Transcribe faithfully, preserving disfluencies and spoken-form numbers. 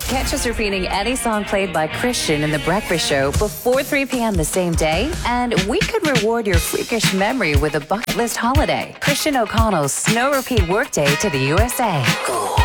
Catch us repeating any song played by Christian in The Breakfast Show before three p.m. the same day, and we could reward your freakish memory with a bucket list holiday. Christian O'Connell's Snow Repeat Workday to the U S A.